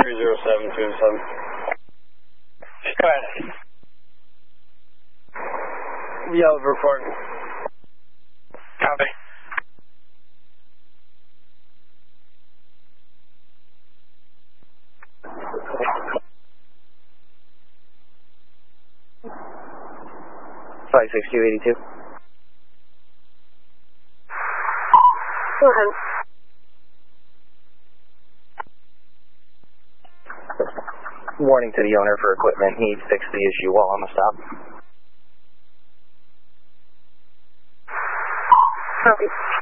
30727. Go ahead. Yellow report. Copy. Flight 6282. Go ahead. Warning to the owner for equipment. He fixed the issue while on the stop. Copy.